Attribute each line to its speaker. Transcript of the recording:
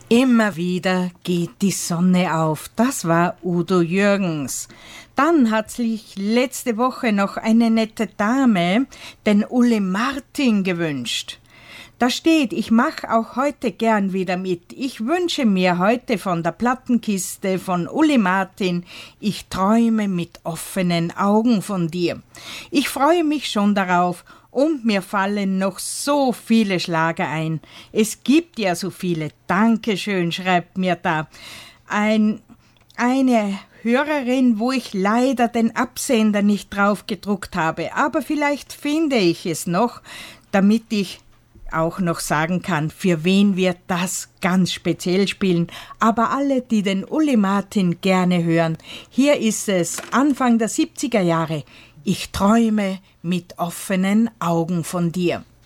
Speaker 1: Immer wieder geht die Sonne auf. Das war Udo Jürgens. Dann hat sich letzte Woche noch eine nette Dame den Uli Martin gewünscht. Da steht, ich mache auch heute gern wieder mit. Ich wünsche mir heute von der Plattenkiste von Uli Martin, ich träume mit offenen Augen von dir. Ich freue mich schon darauf und mir fallen noch so viele Schlager ein. Es gibt ja so viele. Dankeschön, schreibt mir da eine Hörerin, wo ich leider den Absender nicht drauf gedruckt habe. Aber vielleicht finde ich es noch, damit ich auch noch sagen kann, für wen wir das ganz speziell spielen. Aber alle, die den Uli Martin gerne hören, hier ist es Anfang der 70er Jahre. Ich träume mit offenen Augen von dir.